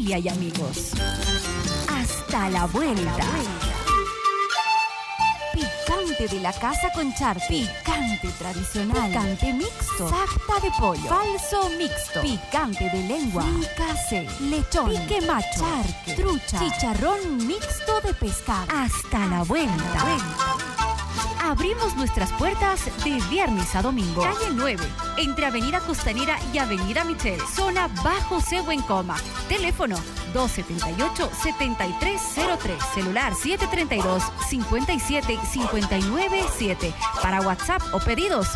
familia y amigos. Hasta la vuelta. Picante de la casa con charque. Picante tradicional. Picante mixto. Sarta de pollo. Falso mixto. Picante de lengua. Fricase. Lechón. Pique macho. Charque. Trucha. Chicharrón mixto de pescado. Hasta la vuelta. Abrimos nuestras puertas de viernes a domingo. Calle 9, entre Avenida Costanera y Avenida Michel. Zona Bajo Cebo en Coma. Teléfono 278-7303. Celular 732-57597. Para WhatsApp o pedidos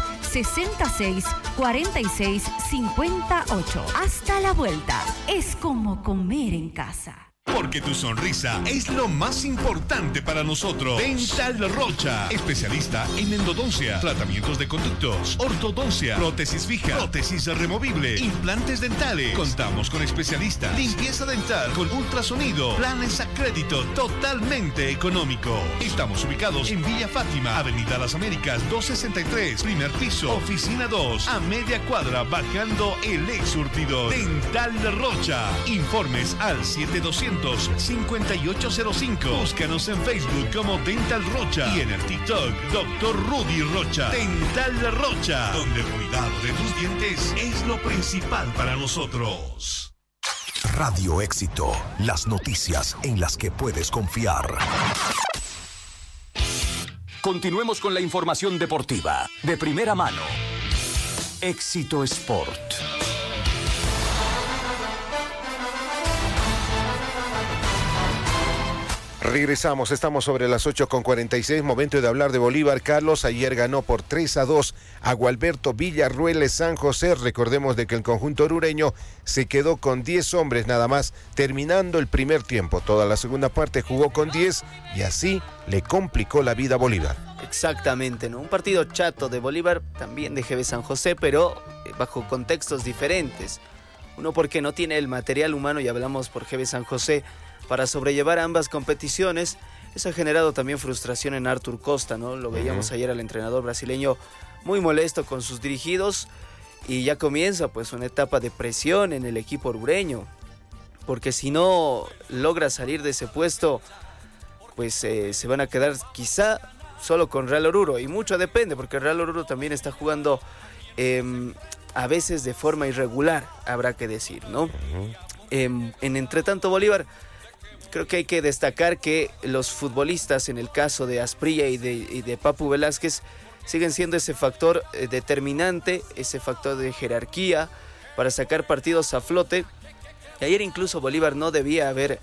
66-46-58. Hasta la vuelta. Es como comer en casa. Porque tu sonrisa es lo más importante para nosotros. Dental Rocha, especialista en endodoncia, tratamientos de conductos, ortodoncia, prótesis fija, prótesis removible, implantes dentales. Contamos con especialistas, limpieza dental con ultrasonido, planes a crédito totalmente económico. Estamos ubicados en Villa Fátima, Avenida Las Américas 263, primer piso, oficina 2, a media cuadra bajando el ex surtidor. Dental Rocha. Informes al 7200-5805. Búscanos en Facebook como Dental Rocha y en el TikTok Dr. Rudy Rocha. Dental Rocha, donde el cuidado de tus dientes es lo principal para nosotros. Radio Éxito, las noticias en las que puedes confiar. Continuemos con la información deportiva de primera mano. Éxito Sport. Regresamos, estamos sobre las 8:46, momento de hablar de Bolívar. Carlos, ayer ganó por 3-2 a Gualberto Villarruel San José. Recordemos de que el conjunto orureño se quedó con 10 hombres nada más, terminando el primer tiempo. Toda la segunda parte jugó con 10 y así le complicó la vida a Bolívar. Exactamente, ¿no? Un partido chato de Bolívar, también de GB San José, pero bajo contextos diferentes. Uno porque no tiene el material humano, y hablamos por GB San José, para sobrellevar ambas competiciones. Eso ha generado también frustración en Arthur Costa, ¿no? Lo veíamos ayer al entrenador brasileño muy molesto con sus dirigidos, y ya comienza pues una etapa de presión en el equipo orureño, porque si no logra salir de ese puesto, pues se van a quedar quizá solo con Real Oruro, y mucho depende, porque Real Oruro también está jugando a veces de forma irregular, habrá que decir, ¿no? En entretanto, Bolívar, creo que hay que destacar que los futbolistas, en el caso de Asprilla y de Papu Velázquez, siguen siendo ese factor determinante, ese factor de jerarquía para sacar partidos a flote. Y ayer incluso Bolívar no debía haber,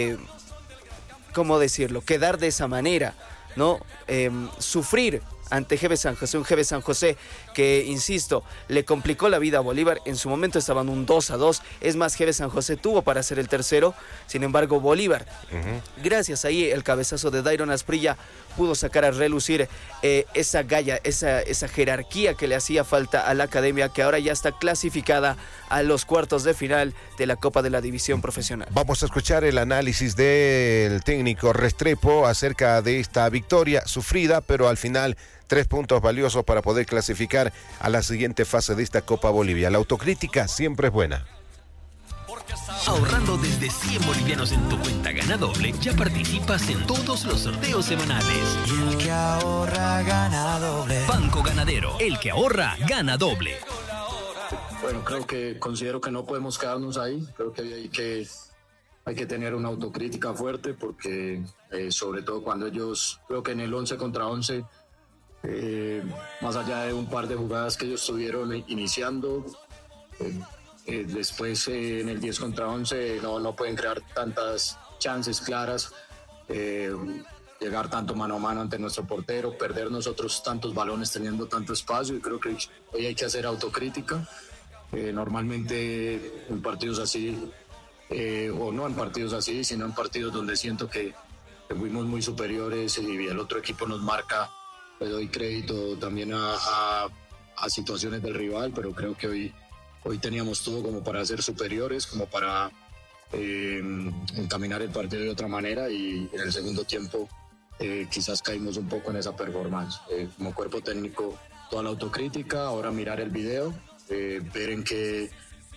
¿cómo decirlo?, quedar de esa manera, ¿no? Sufrir ante GB San José, un GB San José que, insisto, le complicó la vida a Bolívar. En su momento estaban un 2-2, es más, GB San José tuvo para hacer el tercero. Sin embargo, Bolívar, gracias ahí el cabezazo de Dairon Asprilla, pudo sacar a relucir esa galla, esa jerarquía que le hacía falta a la academia, que ahora ya está clasificada a los cuartos de final de la Copa de la División Profesional. Vamos a escuchar el análisis del técnico Restrepo acerca de esta victoria sufrida, pero al final 3 puntos valiosos para poder clasificar a la siguiente fase de esta Copa Bolivia. La autocrítica siempre es buena. Ahorrando desde 100 bolivianos en tu cuenta Gana Doble, ya participas en todos los sorteos semanales. Y el que ahorra gana doble. Banco Ganadero, el que ahorra gana doble. Bueno, considero que no podemos quedarnos ahí. Creo que hay que tener una autocrítica fuerte, porque sobre todo cuando ellos, creo que en el 11 contra 11, más allá de un par de jugadas que ellos estuvieron iniciando, después en el 10 contra 11 no pueden crear tantas chances claras, llegar tanto mano a mano ante nuestro portero, perder nosotros tantos balones teniendo tanto espacio, y creo que hoy hay que hacer autocrítica. Normalmente en partidos así, o no en partidos así, sino en partidos donde siento que fuimos muy superiores y el otro equipo nos marca, le doy crédito también a situaciones del rival, pero creo que hoy teníamos todo como para ser superiores, como para encaminar el partido de otra manera, y en el segundo tiempo quizás caímos un poco en esa performance. Como cuerpo técnico, toda la autocrítica, ahora mirar el video, ver en qué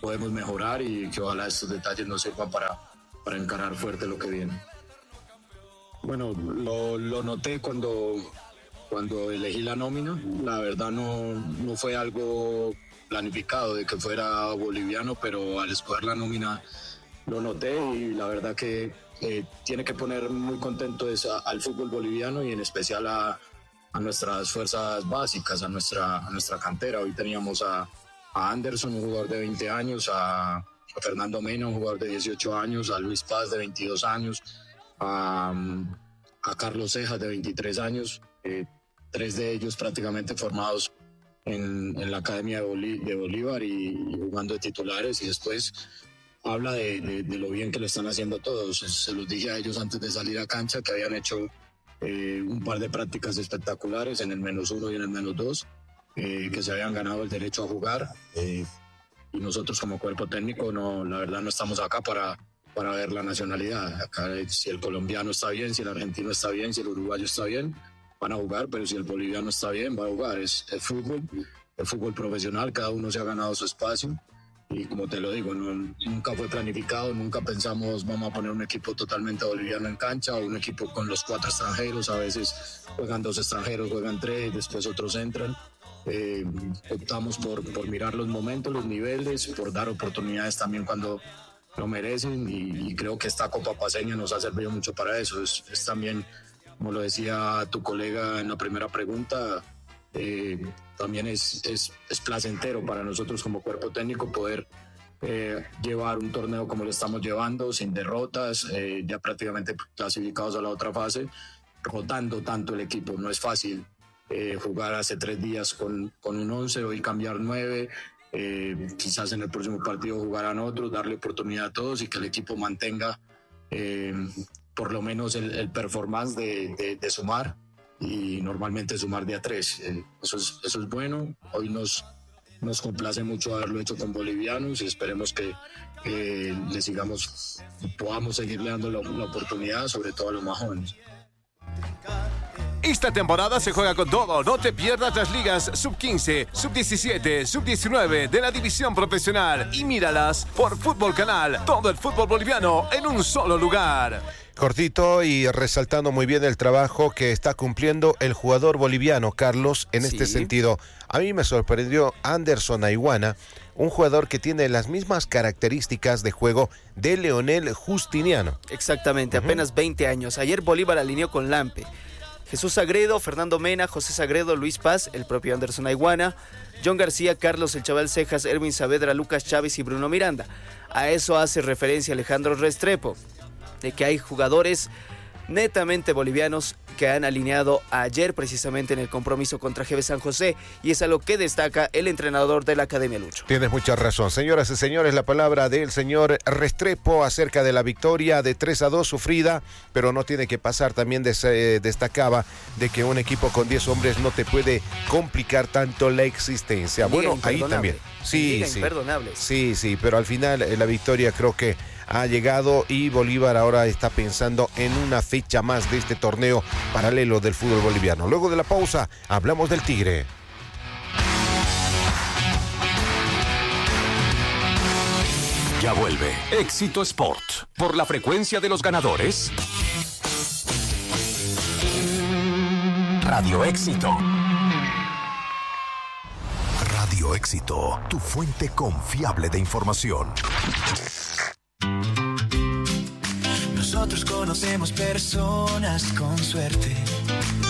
podemos mejorar y que ojalá estos detalles nos sirvan para encarar fuerte lo que viene. Bueno, lo noté cuando elegí la nómina. La verdad no fue algo planificado de que fuera boliviano, pero al escoger la nómina lo noté y la verdad que tiene que poner muy contento al fútbol boliviano y en especial a nuestras fuerzas básicas, a nuestra cantera. Hoy teníamos a Anderson, un jugador de 20 años, a Fernando Mena, un jugador de 18 años, a Luis Paz de 22 años, a Carlos Cejas de 23 años, 3 de ellos prácticamente formados en la Academia de Bolívar y jugando de titulares, y después habla de lo bien que lo están haciendo todos. Se los dije a ellos antes de salir a cancha que habían hecho un par de prácticas espectaculares en el -1 y en el -2, que se habían ganado el derecho a jugar, y nosotros como cuerpo técnico la verdad no estamos acá para ver la nacionalidad. Acá si el colombiano está bien, si el argentino está bien, si el uruguayo está bien, van a jugar, pero si el boliviano está bien, va a jugar. Es el fútbol profesional, cada uno se ha ganado su espacio y como te lo digo, nunca fue planificado, nunca pensamos vamos a poner un equipo totalmente boliviano en cancha o un equipo con los 4 extranjeros. A veces juegan 2 extranjeros, juegan 3, después otros entran. Optamos por mirar los momentos, los niveles, por dar oportunidades también cuando lo merecen, y creo que esta Copa Paceña nos ha servido mucho para eso. Es también, como lo decía tu colega en la primera pregunta, también es placentero para nosotros como cuerpo técnico poder llevar un torneo como lo estamos llevando, sin derrotas, ya prácticamente clasificados a la otra fase, rotando tanto el equipo. No es fácil jugar hace 3 días con un 11, hoy cambiar 9, quizás en el próximo partido jugarán otros, darle oportunidad a todos y que el equipo mantenga por lo menos el performance de sumar, y normalmente sumar de a 3. Eso es bueno. Hoy nos complace mucho haberlo hecho con bolivianos y esperemos que podamos seguirle dando la oportunidad, sobre todo a los más jóvenes. Esta temporada se juega con todo. No te pierdas las ligas Sub-15, Sub-17, Sub-19 de la división profesional y míralas por Fútbol Canal. Todo el fútbol boliviano en un solo lugar. Cortito y resaltando muy bien el trabajo que está cumpliendo el jugador boliviano, Carlos, en este sentido. A mí me sorprendió Anderson Aiguana, un jugador que tiene las mismas características de juego de Leonel Justiniano. Exactamente, apenas 20 años. Ayer Bolívar alineó con Lampe, Jesús Sagredo, Fernando Mena, José Sagredo, Luis Paz, el propio Anderson Aiguana, John García, Carlos El Chaval Cejas, Erwin Saavedra, Lucas Chávez y Bruno Miranda. A eso hace referencia Alejandro Restrepo, de que hay jugadores netamente bolivianos que han alineado ayer precisamente en el compromiso contra GB San José, y es a lo que destaca el entrenador de la Academia Lucho. Tienes mucha razón. Señoras y señores, la palabra del señor Restrepo acerca de la victoria de 3-2 sufrida, pero no tiene que pasar. También destacaba de que un equipo con 10 hombres no te puede complicar tanto la existencia. Bueno, ahí también. Sí, imperdonable. Sí, pero al final la victoria creo que ha llegado y Bolívar ahora está pensando en una fecha más de este torneo paralelo del fútbol boliviano. Luego de la pausa, hablamos del Tigre. Ya vuelve Éxito Sport por la frecuencia de los ganadores. Radio Éxito. Radio Éxito, tu fuente confiable de información. Nosotros conocemos personas con suerte